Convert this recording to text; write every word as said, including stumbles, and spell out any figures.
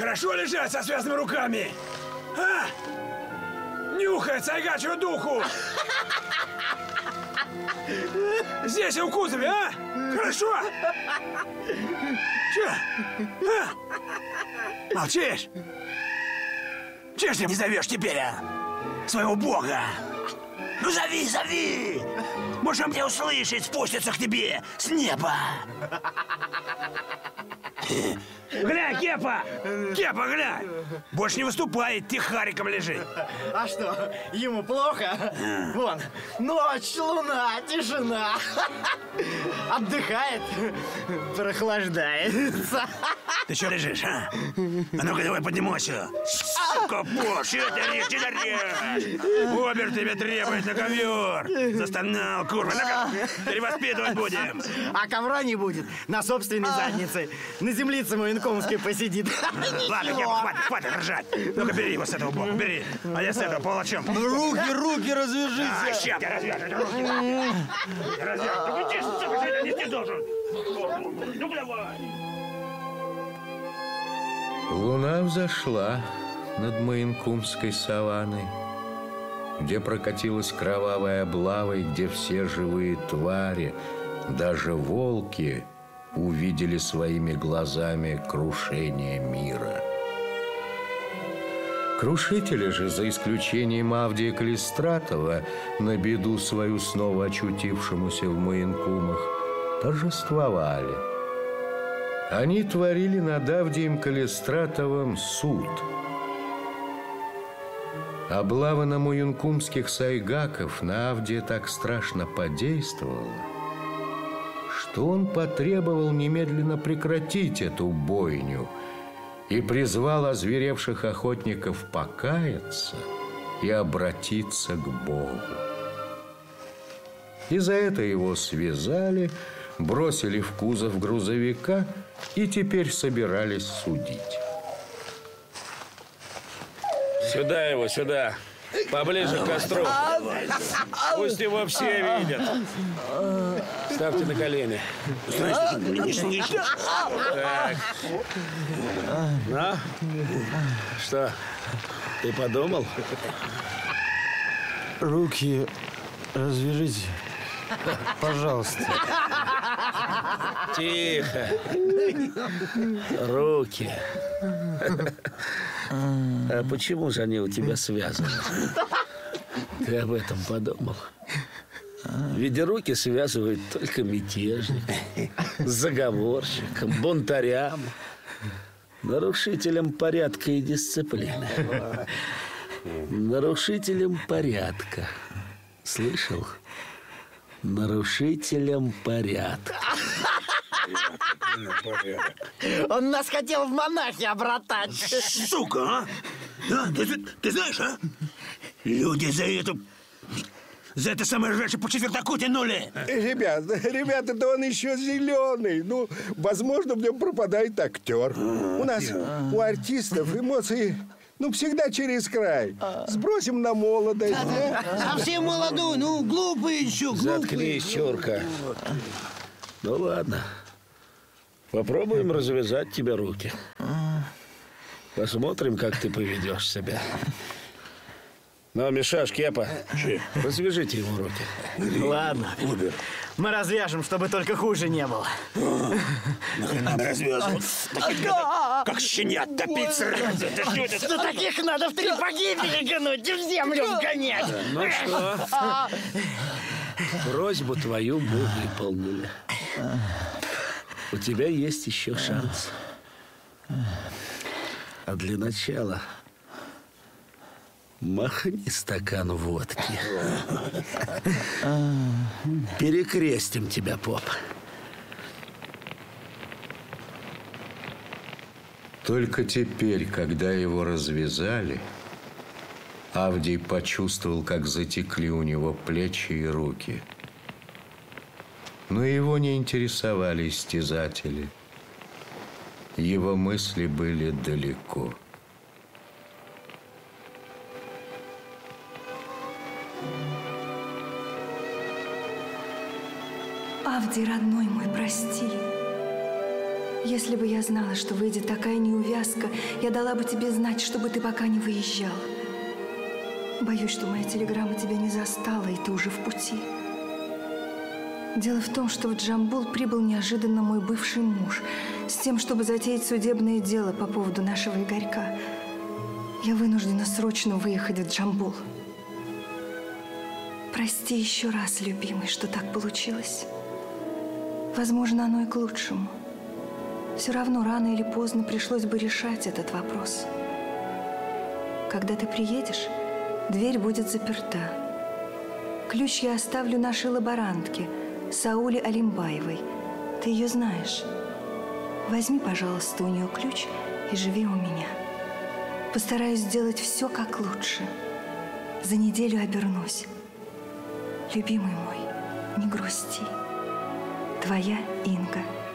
Хорошо лежать со связанными руками? А? Нюхает сайгачью духу! Здесь, в кузове, а? Хорошо? Че? А? Молчишь? Че ж ты не зовешь теперь, а? Своего бога? Ну зови, зови! Может, он тебя услышит, спустится к тебе с неба! Глянь, Кепа! Кепа, глянь! Больше не выступает, тихариком лежит. А что, ему плохо? Вон, ночь, луна, тишина. Отдыхает, прохлаждается. Ты что лежишь, а? А ну-ка давай поднимайся. Сука, бог, что ты режь, что ты режь? Обер тебе требует на ковер. Застонал, курва, ну-ка, перевоспитывать будем. А ковра не будет, на собственной заднице. На землице Маянкомской посидит. Ладно, Кепа, хватит, хватит ржать. Ну-ка бери его с этого боку, бери. А я с этого палачом. Руки, руки развяжите. А, ща, ты развяжешь, руки. Развяжешь, ну иди, сука, что ты не должен. Ну давай. Луна взошла над Маянкумской саванной, где прокатилась кровавая облава, и где все живые твари, даже волки, увидели своими глазами крушение мира. Крушители же, за исключением Авдия Калистратова, на беду свою снова очутившемуся в Маянкумах, торжествовали. Они творили над Авдием Калистратовым суд. Облава на маянкумских сайгаков на Авдия так страшно подействовала, что он потребовал немедленно прекратить эту бойню и призвал озверевших охотников покаяться и обратиться к Богу. И за это его связали, бросили в кузов грузовика и теперь собирались судить. Сюда его, сюда. Поближе к костру. Пусть его все видят. Ставьте на колени. Так. Ну, что, ты подумал? Руки развяжите, пожалуйста. Тихо. Руки. А почему же они у тебя связаны? Ты об этом подумал? Ведь руки связывают только мятежникам, заговорщикам, бунтарям, нарушителям порядка и дисциплины. Нарушителям порядка. Слышал? Нарушителям порядка. Он нас хотел в монахи обратать. Сука, а? Да, ты, ты знаешь, а? Люди за это... За это самое раньше по четвертаку тянули. Ребят, ребята, да он еще зеленый. Ну, возможно, в нем пропадает актер. У нас, у артистов эмоции... Ну, всегда через край. Сбросим на молодость. А все молодые, ну, глупые еще, глупые. Заткнись, чурка. Ну, ладно. Попробуем развязать тебе руки. Посмотрим, как ты поведешь себя. Ну, Мишаш, Кепа, развяжите ему руки. Ладно. Мы развяжем, чтобы только хуже не было. Нахрена развязывать? Как щенят топить сразу. Да таких надо в три погибели гнуть и в землю вгонять. Ну что? Просьбу твою мы выполнили. У тебя есть еще шанс. А для начала махни стакан водки. Перекрестим тебя, поп. Только теперь, когда его развязали, Авдий почувствовал, как затекли у него плечи и руки. Но его не интересовали истязатели. Его мысли были далеко. Авдий, родной мой, прости. Если бы я знала, что выйдет такая неувязка, я дала бы тебе знать, чтобы ты пока не выезжал. Боюсь, что моя телеграмма тебя не застала, и ты уже в пути. Дело в том, что в Джамбул прибыл неожиданно мой бывший муж с тем, чтобы затеять судебное дело по поводу нашего Игорька. Я вынуждена срочно выехать в Джамбул. Прости еще раз, любимый, что так получилось. Возможно, оно и к лучшему. Все равно рано или поздно пришлось бы решать этот вопрос. Когда ты приедешь, дверь будет заперта. Ключ я оставлю нашей лаборантке, Сауле Алимбаевой. Ты ее знаешь. Возьми, пожалуйста, у нее ключ и живи у меня. Постараюсь сделать все как лучше. За неделю обернусь. Любимый мой, не грусти. Твоя Инга.